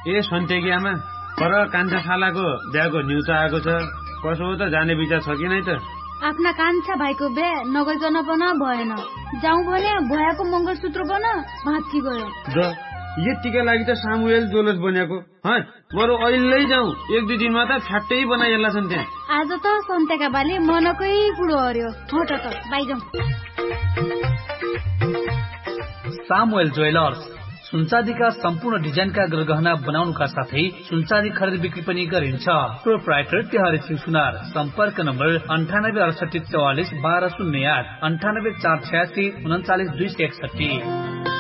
ए सन्तेकियामा पर कान्छा शालाको बिहाको न्युज आएको छ। कसो हो त, जाने विचार छ कि नै त? आफ्ना कान्छा भाइको बिहे नगइकन पनि भएन। जाउँ भने भयाको मङ्गलसूत्र बन भाँच्ची गयो। यतिका लागि त सामुएल जोलस बनिएको। बरु अहिले जाउँ, 1-2 दिनमा त फ्याट्टै बनाइहाल्ला छन् त्यहाँ। आज त सन्तेका बाले मनकै कुरो हर्यो। हट त बाइ जाउँ। सामुएल ज्वेलर्स सुनचाँदीका सम्पूर्ण डिजाइनका गहना बनाउनुका साथै सुनचाँदी खरिद बिक्री पनि गरिन्छ। प्रोप्राइटर तिहारी सिंह सुनार। सम्पर्क नम्बर 9868441208 9848699261।